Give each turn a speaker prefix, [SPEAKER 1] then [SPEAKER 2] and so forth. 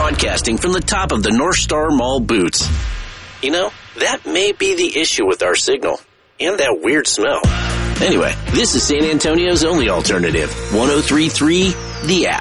[SPEAKER 1] broadcasting from the top of the North Star Mall boots. You know, that may be the issue with our signal. And that weird smell. Anyway, this is San Antonio's only alternative, 103.3 The App.